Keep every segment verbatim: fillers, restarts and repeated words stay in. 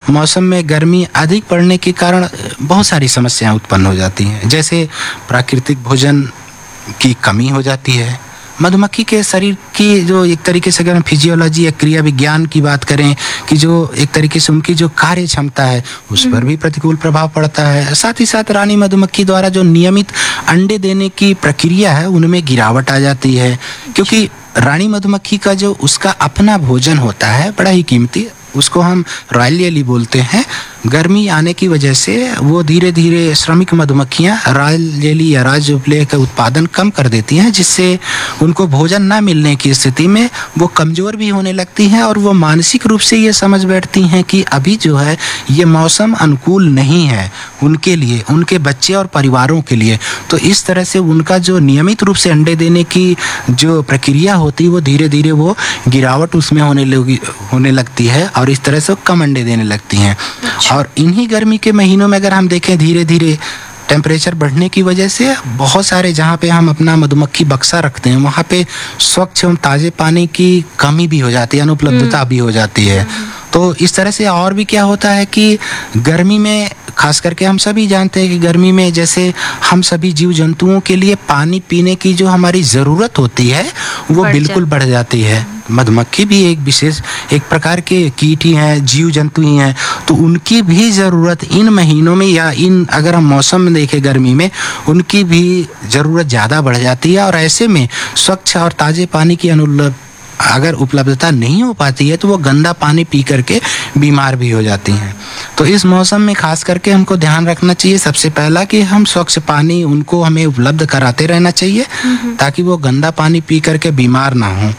मौसम में गर्मी अधिक पड़ने के कारण बहुत सारी समस्याएं उत्पन्न हो जाती हैं। जैसे प्राकृतिक भोजन की कमी हो जाती है। मधुमक्खी के शरीर की जो एक तरीके से अगर हम फिजियोलॉजी या क्रिया विज्ञान की बात करें कि जो एक तरीके से उनकी जो कार्य क्षमता है उस पर भी प्रतिकूल प्रभाव पड़ता है। साथ ही साथ रानी मधुमक्खी द्वारा जो नियमित अंडे देने की प्रक्रिया है उनमें गिरावट आ जाती है, क्योंकि रानी मधुमक्खी का जो उसका अपना भोजन होता है बड़ा ही कीमती, उसको हम रॉयल जेली बोलते हैं। गर्मी आने की वजह से वो धीरे धीरे श्रमिक मधुमक्खियाँ रॉयल जेली या राज उपले का उत्पादन कम कर देती हैं, जिससे उनको भोजन ना मिलने की स्थिति में वो कमज़ोर भी होने लगती हैं और वो मानसिक रूप से ये समझ बैठती हैं कि अभी जो है ये मौसम अनुकूल नहीं है उनके लिए, उनके बच्चे और परिवारों के लिए। तो इस तरह से उनका जो नियमित रूप से अंडे देने की जो प्रक्रिया होती है वो धीरे धीरे वो गिरावट उसमें होने लगी होने लगती है और इस तरह से वो कम अंडे देने लगती हैं। और इन्हीं गर्मी के महीनों में अगर हम देखें धीरे धीरे टेम्परेचर बढ़ने की वजह से बहुत सारे जहाँ पे हम अपना मधुमक्खी बक्सा रखते हैं वहाँ पे स्वच्छ एवं ताज़े पानी की कमी भी हो जाती है, अनुपलब्धता भी हो जाती है। तो इस तरह से और भी क्या होता है कि गर्मी में खास करके हम सभी जानते हैं कि गर्मी में जैसे हम सभी जीव जंतुओं के लिए पानी पीने की जो हमारी ज़रूरत होती है वो बिल्कुल बढ़ जाती है। मधुमक्खी भी एक विशेष एक प्रकार के कीट ही हैं, जीव जंतु ही हैं, तो उनकी भी ज़रूरत इन महीनों में या इन अगर हम मौसम में देखें गर्मी में उनकी भी ज़रूरत ज़्यादा बढ़ जाती है। और ऐसे में स्वच्छ और ताज़े पानी की अनुपलब्ध अगर उपलब्धता नहीं हो पाती है तो वो गंदा पानी पी करके बीमार भी हो जाती हैं। तो इस मौसम में खास करके हमको ध्यान रखना चाहिए सबसे पहला कि हम स्वच्छ पानी उनको हमें उपलब्ध कराते रहना चाहिए ताकि वो गंदा पानी पी करके बीमार ना हो।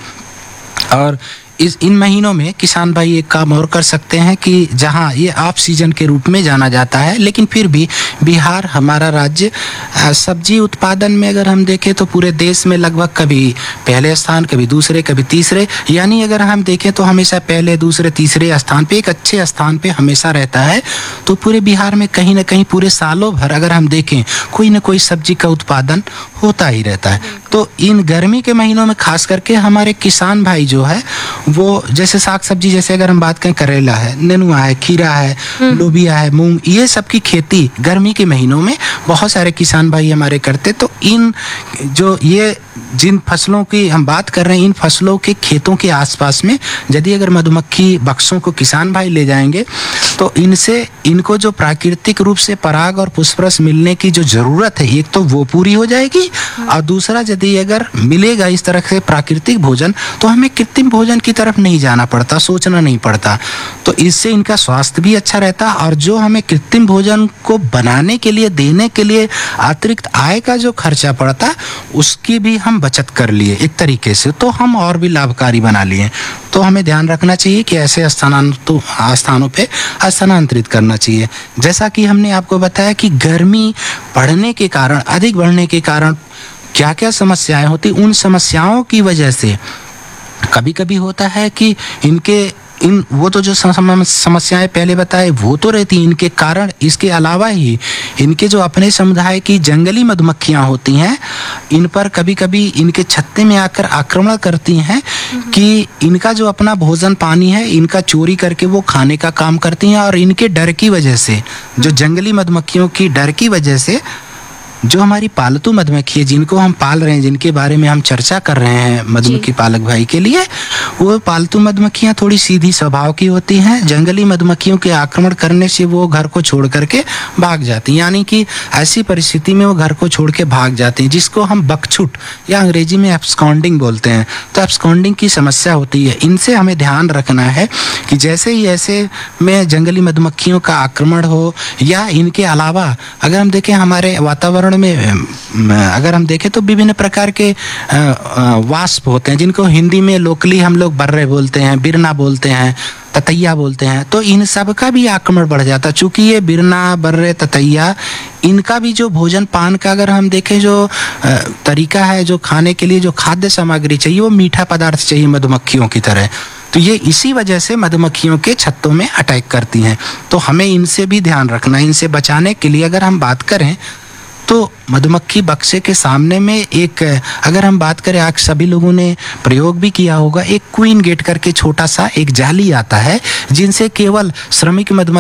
और इस इन महीनों में किसान भाई एक काम और कर सकते हैं कि जहां ये ऑफ सीजन के रूप में जाना जाता है लेकिन फिर भी बिहार हमारा राज्य सब्जी उत्पादन में अगर हम देखें तो पूरे देश में लगभग कभी पहले स्थान, कभी दूसरे, कभी तीसरे, यानी अगर हम देखें तो हमेशा पहले दूसरे तीसरे स्थान पे एक अच्छे स्थान पे हमेशा रहता है। तो पूरे बिहार में कहीं ना कहीं पूरे सालों भर अगर हम देखें कोई ना कोई सब्जी का उत्पादन होता ही रहता है। तो इन गर्मी के महीनों में खास करके हमारे किसान भाई जो है वो जैसे साग सब्जी, जैसे अगर हम बात करें करेला है, नेनुआ है, खीरा है, लोबिया है, मूंग, ये सब की खेती गर्मी के महीनों में बहुत सारे किसान भाई हमारे करते। तो इन जो ये जिन फसलों की हम बात कर रहे हैं इन फसलों के खेतों के आसपास में यदि अगर मधुमक्खी बक्सों को किसान भाई ले जाएंगे तो इनसे इनको जो प्राकृतिक रूप से पराग और पुष्परस मिलने की जो ज़रूरत है एक तो वो पूरी हो जाएगी और दूसरा यदि अगर मिलेगा इस तरह से प्राकृतिक भोजन तो हमें कृत्रिम भोजन की तरफ नहीं जाना पड़ता, सोचना नहीं पड़ता। तो इससे इनका स्वास्थ्य भी अच्छा रहता और जो हमें कृत्रिम भोजन को बनाने के लिए देने के लिए अतिरिक्त आय का जो खर्चा पड़ता उसकी भी हम बचत कर लिए एक तरीके से, तो हम और भी लाभकारी बना लिए। तो हमें ध्यान रखना चाहिए कि ऐसे स्थानांतरित स्थानों पे स्थानांतरित करना चाहिए। जैसा कि हमने आपको बताया कि गर्मी बढ़ने के कारण, अधिक बढ़ने के कारण क्या क्या समस्याएं होती, उन समस्याओं की वजह से कभी कभी होता है कि इनके इन वो तो जो समस्याएं पहले बताए वो तो रहती, इनके कारण इसके अलावा ही इनके जो अपने समुदाय की जंगली मधुमक्खियां होती हैं इन पर कभी कभी इनके छत्ते में आकर आक्रमण करती हैं कि इनका जो अपना भोजन पानी है इनका चोरी करके वो खाने का काम करती हैं। और इनके डर की वजह से, जो जंगली मधुमक्खियों की डर की वजह से जो हमारी पालतू मधुमक्खी है जिनको हम पाल रहे हैं, जिनके बारे में हम चर्चा कर रहे हैं मधुमक्खी पालक भाई के लिए, वो पालतू मधुमक्खियाँ थोड़ी सीधी स्वभाव की होती हैं। जंगली मधुमक्खियों के आक्रमण करने से वो घर को छोड़ करके भाग जाती हैं, यानी कि ऐसी परिस्थिति में वो घर को छोड़ के भाग जाती हैं जिसको हम बकछुट या अंग्रेजी में एब्सकॉन्डिंग बोलते हैं। तो एब्सकॉन्डिंग की समस्या होती है। इनसे हमें ध्यान रखना है कि जैसे ही ऐसे में जंगली मधुमक्खियों का आक्रमण हो या इनके अलावा अगर हम देखें हमारे वातावरण में अगर हम देखें तो विभिन्न प्रकार के वाष्प होते हैं जिनको हिंदी में लोकली हम लोग बर्रे बोलते हैं, बिरना बोलते हैं, ततैया बोलते हैं। तो इन सब का भी आक्रमण बढ़ जाता, चूंकि ये बिरना, बर्रे, ततैया, इनका भी जो भोजन पान का अगर हम देखें जो तरीका है, जो खाने के लिए जो खाद्य सामग्री चाहिए वो मीठा पदार्थ चाहिए मधुमक्खियों की तरह। तो ये इसी वजह से मधुमक्खियों के छत्तों में अटैक करती हैं। तो हमें इनसे भी ध्यान रखना। इनसे बचाने के लिए अगर हम बात करें तो मधुमक्खी बक्से के सामने में एक, अगर हम बात करें आज सभी लोगों ने प्रयोग भी किया होगा, एक क्वीन गेट करके छोटा सा एक जाली आता है जिनसे केवल श्रमिक मधुमक्खी